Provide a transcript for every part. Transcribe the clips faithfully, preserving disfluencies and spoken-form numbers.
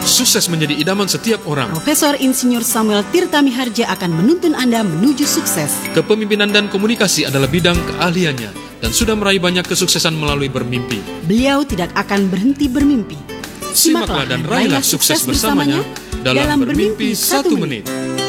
Sukses menjadi idaman setiap orang. Profesor Insinyur Samuel Tirta Miharja akan menuntun Anda menuju sukses. Kepemimpinan dan komunikasi adalah bidang keahliannya dan sudah meraih banyak kesuksesan melalui bermimpi. Beliau tidak akan berhenti bermimpi. Simaklah dan raihlah sukses bersamanya dalam Bermimpi Satu Menit.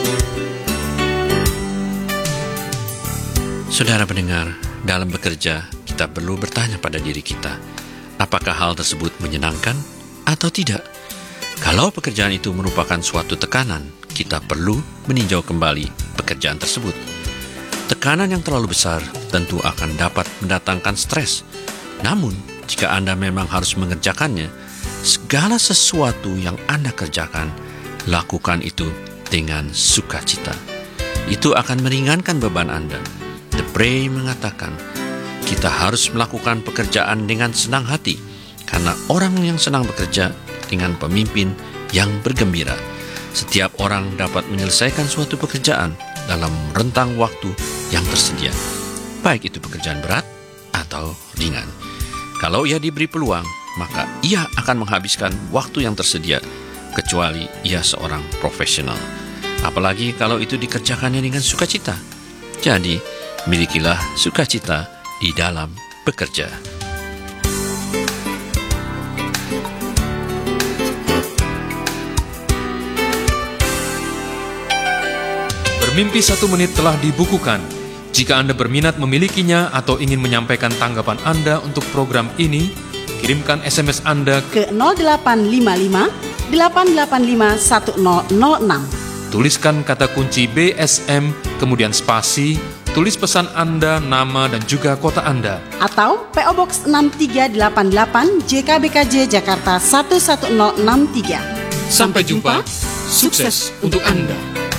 Saudara pendengar, dalam bekerja kita perlu bertanya pada diri kita, apakah hal tersebut menyenangkan atau tidak? Kalau pekerjaan itu merupakan suatu tekanan, kita perlu meninjau kembali pekerjaan tersebut. Tekanan yang terlalu besar tentu akan dapat mendatangkan stres. Namun, jika Anda memang harus mengerjakannya, segala sesuatu yang Anda kerjakan, lakukan itu dengan sukacita. Itu akan meringankan beban Anda. The Bray mengatakan, kita harus melakukan pekerjaan dengan senang hati, karena orang yang senang bekerja dengan pemimpin yang bergembira. Setiap orang dapat menyelesaikan suatu pekerjaan dalam rentang waktu yang tersedia, baik itu pekerjaan berat atau ringan. Kalau ia diberi peluang, maka ia akan menghabiskan waktu yang tersedia, kecuali ia seorang profesional. Apalagi kalau itu dikerjakannya dengan sukacita. Jadi, milikilah sukacita di dalam bekerja. Bermimpi Satu Menit telah dibukukan. Jika Anda berminat memilikinya atau ingin menyampaikan tanggapan Anda untuk program ini, kirimkan S M S Anda ke nol delapan lima lima delapan delapan lima satu nol nol enam. Tuliskan kata kunci B S M, kemudian spasi, tulis pesan Anda, nama, dan juga kota Anda. Atau P O Box enam tiga delapan delapan J K B K J Jakarta satu satu nol enam tiga. Sampai jumpa, sukses untuk Anda.